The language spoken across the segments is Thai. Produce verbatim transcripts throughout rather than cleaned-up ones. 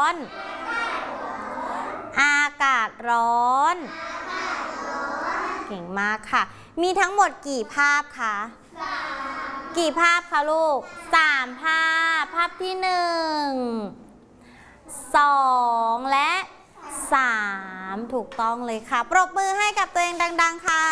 นอากาศร้อนเก่งมากค่ะมีทั้งหมดกี่ภาพคะกี่ภาพคะลูกสามภาพภาพที่หนึ่งสองและสามถูกต้องเลยค่ะปรบมือให้กับตัวเองดังๆค่ะ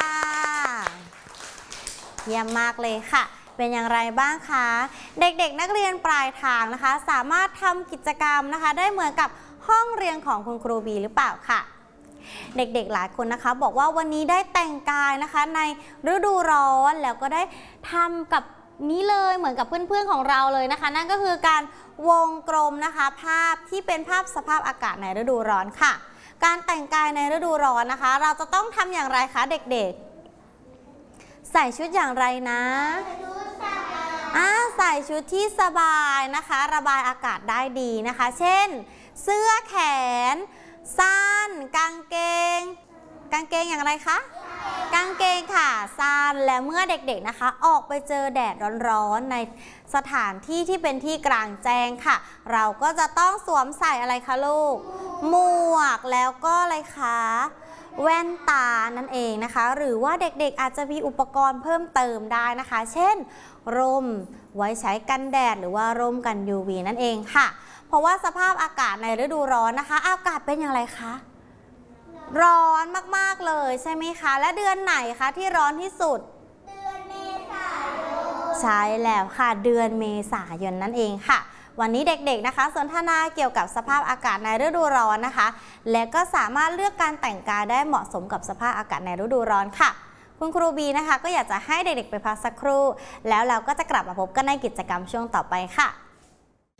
เยี่ยมมากเลยค่ะเป็นอย่างไรบ้างคะเด็กๆนักเรียนปลายทางนะคะสามารถทำกิจกรรมนะคะได้เหมือนกับห้องเรียนของคุณครูบีหรือเปล่าค่ะเด็กๆหลายคนนะคะบอกว่าวันนี้ได้แต่งกายนะคะในฤดูร้อนแล้วก็ได้ทำกับนี้เลยเหมือนกับเพื่อนๆของเราเลยนะคะนั่นก็คือการวงกลมนะคะภาพที่เป็นภาพสภาพอากาศในฤดูร้อนค่ะการแต่งกายในฤดูร้อนนะคะเราจะต้องทำอย่างไรคะเด็กๆใส่ชุดอย่างไรนะอ่าใส่ชุดที่สบายนะคะระบายอากาศได้ดีนะคะเช่นเสื้อแขนสั้นกางเกงกางเกงอย่างไรคะกางเกงค่ะสั้นและเมื่อเด็กๆนะคะออกไปเจอแดดร้อนๆในสถานที่ที่เป็นที่กลางแจ้งค่ะเราก็จะต้องสวมใส่อะไรคะลูกหมวกแล้วก็อะไรคะแว่นตานั่นเองนะคะหรือว่าเด็กๆอาจจะมีอุปกรณ์เพิ่มเติมได้นะคะเช่นร่มไว้ใช้กันแดดหรือว่าร่มกัน ยู วี นั่นเองค่ะเพราะว่าสภาพอากาศในฤดูร้อนนะคะอากาศเป็นอย่างไรคะร้อนมากๆเลยใช่ไหมคะและเดือนไหนคะที่ร้อนที่สุดเดือนเมษายนใช่แล้วค่ะเดือนเมษายนนั่นเองค่ะวันนี้เด็กๆนะคะสนทนาเกี่ยวกับสภาพอากาศในฤดูร้อนนะคะและก็สามารถเลือกการแต่งกายได้เหมาะสมกับสภาพอากาศในฤดูร้อนค่ะคุณครูบีนะคะก็อยากจะให้เด็กๆไปพักสักครู่แล้วเราก็จะกลับมาพบกันในกิจกรรมช่วงต่อไปค่ะ